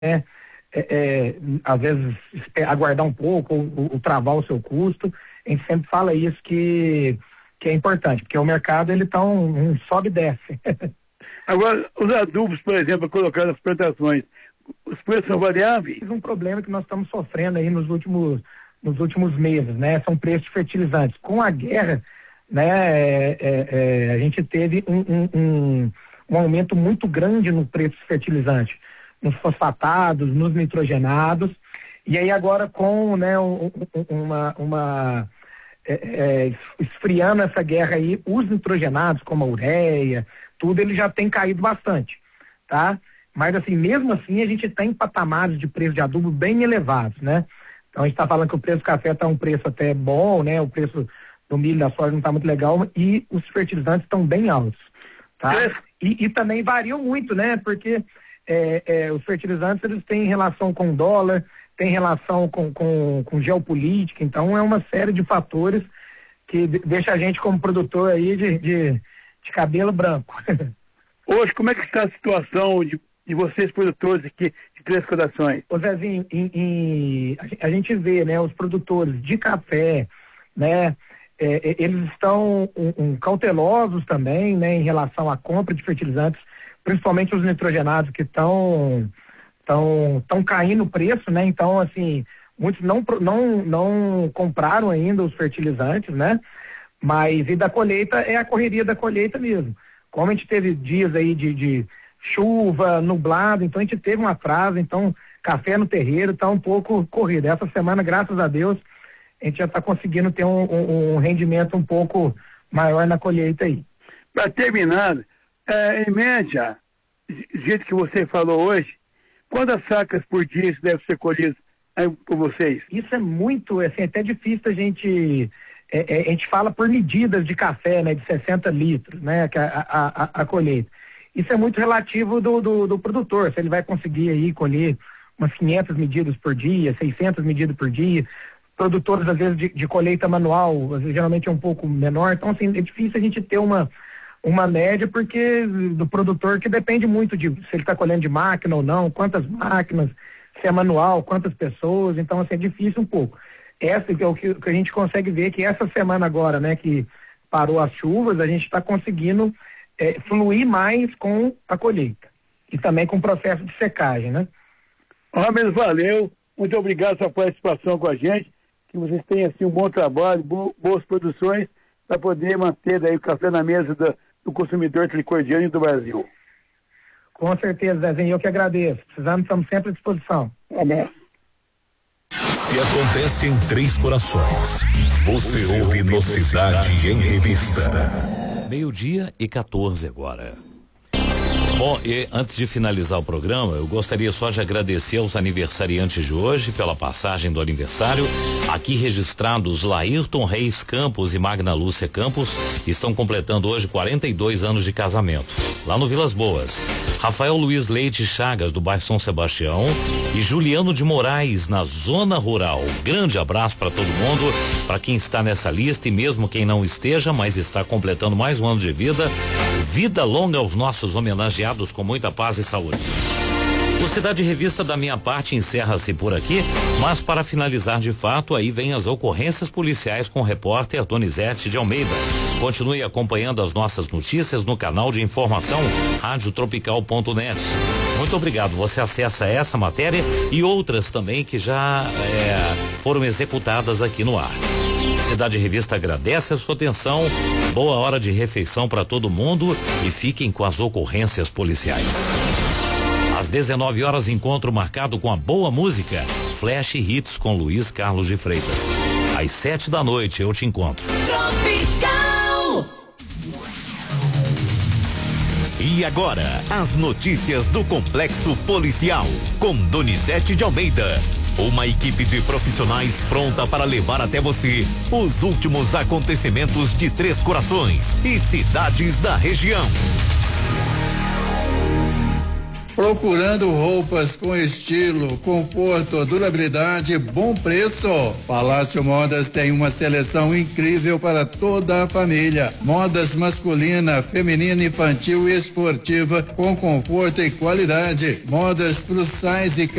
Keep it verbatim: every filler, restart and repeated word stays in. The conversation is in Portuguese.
É, é, às vezes aguardar um pouco ou, ou, ou travar o seu custo. A gente sempre fala isso que, que é importante, porque o mercado ele tá um, um sobe e desce. Agora, os adubos, por exemplo, colocar nas plantações, os preços são variáveis? Um problema que nós estamos sofrendo aí nos últimos, nos últimos meses, né? São preços de fertilizantes. Com a guerra, né, é, é, é, a gente teve um, um, um, um aumento muito grande no preço de fertilizante, nos fosfatados, nos nitrogenados, e aí agora com, né, um, uma, uma é, é, esfriando essa guerra aí, os nitrogenados, como a ureia, tudo, ele já tem caído bastante, tá? Mas assim, mesmo assim, a gente tem patamares de preço de adubo bem elevados, né? Então a gente está falando que o preço do café está um preço até bom, né? O preço do milho, da soja não está muito legal, e os fertilizantes estão bem altos, tá? E, e também variam muito, né? Porque é, é, os fertilizantes, eles têm relação com o dólar, tem relação com, com, com geopolítica, então é uma série de fatores que deixa a gente como produtor aí de, de, de cabelo branco. Hoje, como é que está a situação de, de vocês produtores aqui de Três Corações? Ô Zezinho, em, em, a gente vê, né, os produtores de café, né, é, eles estão um, um, cautelosos também, né, em relação à compra de fertilizantes, principalmente os nitrogenados que estão estão tão caindo o preço, né? Então, assim, muitos não, não, não compraram ainda os fertilizantes, né? Mas e da colheita é a correria da colheita mesmo. Como a gente teve dias aí de, de chuva, nublado, então a gente teve um atraso, então café no terreiro tá um pouco corrido. Essa semana, graças a Deus, a gente já está conseguindo ter um, um, um rendimento um pouco maior na colheita aí. Para terminar, é, em média, do jeito que você falou hoje, quantas sacas por dia isso deve ser colhido aí por vocês? Isso é muito, assim, até difícil a gente, é, é, a gente fala por medidas de café, né, de sessenta litros, né, que a, a, a, a colheita. Isso é muito relativo do, do, do produtor, se ele vai conseguir aí colher umas quinhentas medidas por dia, seiscentas medidas por dia. Produtores, às vezes, de, de colheita manual, às vezes, geralmente é um pouco menor, então, assim, é difícil a gente ter uma uma média, porque do produtor, que depende muito de se ele está colhendo de máquina ou não, quantas máquinas, se é manual, quantas pessoas, então assim, é difícil um pouco. Essa que é o que, que a gente consegue ver, que essa semana agora, né, que parou as chuvas, a gente está conseguindo é, fluir mais com a colheita e também com o processo de secagem, né? Rubens, valeu, muito obrigado pela sua participação com a gente, que vocês tenham assim um bom trabalho, bo boas produções, para poder manter daí o café na mesa da do consumidor tricordiano e do Brasil. Com certeza, Zezinho, eu que agradeço. Precisamos, estamos sempre à disposição. Amém. Se acontece em Três Corações, você, você ouve no Cidade, Cidade em Revista. Meio-dia e quatorze agora. Bom, e antes de finalizar o programa, eu gostaria só de agradecer aos aniversariantes de hoje pela passagem do aniversário. Aqui registrados Laírton Reis Campos e Magna Lúcia Campos estão completando hoje quarenta e dois anos de casamento, lá no Vilas Boas. Rafael Luiz Leite Chagas, do bairro São Sebastião, e Juliano de Moraes, na zona rural. Grande abraço para todo mundo, para quem está nessa lista e mesmo quem não esteja, mas está completando mais um ano de vida. Vida longa aos nossos homenageados, com muita paz e saúde. O Cidade Revista, da minha parte, encerra-se por aqui, mas para finalizar de fato, aí vem as ocorrências policiais com o repórter Donizete de Almeida. Continue acompanhando as nossas notícias no canal de informação rádio tropical ponto net. Muito obrigado, você acessa essa matéria e outras também que já é, foram executadas aqui no ar. Cidade Revista agradece a sua atenção, boa hora de refeição para todo mundo e fiquem com as ocorrências policiais. Às dezenove horas, encontro marcado com a boa música, Flash Hits com Luiz Carlos de Freitas. Às sete da noite eu te encontro. Tropical. E agora, as notícias do Complexo Policial, com Donizete de Almeida. Uma equipe de profissionais pronta para levar até você os últimos acontecimentos de Três Corações e cidades da região. Procurando roupas com estilo, conforto, durabilidade, bom preço. Palácio Modas tem uma seleção incrível para toda a família. Modas masculina, feminina, infantil e esportiva com conforto e qualidade. Modas plus size e